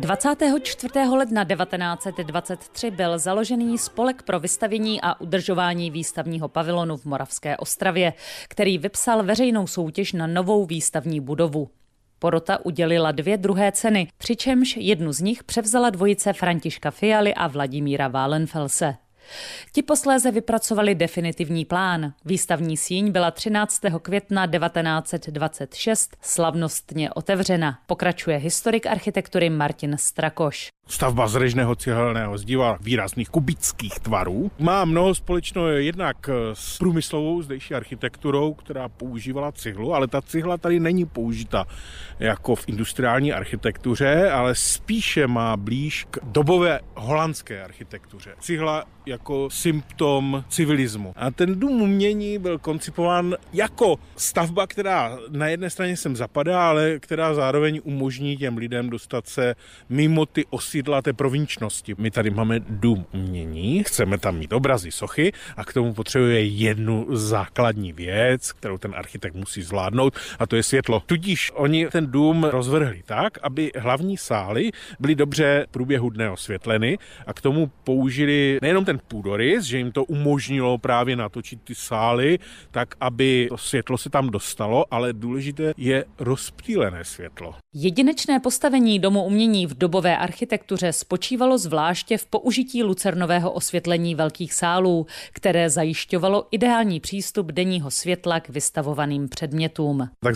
24. ledna 1923 byl založený Spolek pro vystavění a udržování výstavního pavilonu v Moravské Ostravě, který vypsal veřejnou soutěž na novou výstavní budovu. Porota udělila 2 druhé ceny, přičemž jednu z nich převzala dvojice Františka Fialy a Vladimíra Wallenfelse. Ti posléze vypracovali definitivní plán. Výstavní síň byla 13. května 1926 slavnostně otevřena. Pokračuje historik architektury Martin Strakoš. Stavba z režného cihelného zdiva výrazných kubických tvarů má mnoho společného jednak s průmyslovou zdejší architekturou, která používala cihlu, ale ta cihla tady není použita jako v industriální architektuře, ale spíše má blíž k dobové holandské architektuře. Cihla jako symptom civilismu. A ten dům umění byl koncipován jako stavba, která na jedné straně sem zapadá, ale která zároveň umožní těm lidem dostat se mimo ty osídla té provinčnosti. My tady máme dům umění, chceme tam mít obrazy, sochy a k tomu potřebuje jednu základní věc, kterou ten architekt musí zvládnout, a to je světlo. Tudíž oni ten dům rozvrhli tak, aby hlavní sály byly dobře průběhu dne osvětleny a k tomu použili nejenom ten půdorys, že jim to umožnilo právě natočit ty sály tak, aby to světlo se tam dostalo, ale důležité je rozptýlené světlo. Jedinečné postavení domu umění v dobové architektuře spočívalo zvláště v použití lucernového osvětlení velkých sálů, které zajišťovalo ideální přístup denního světla k vystavovaným předmětům.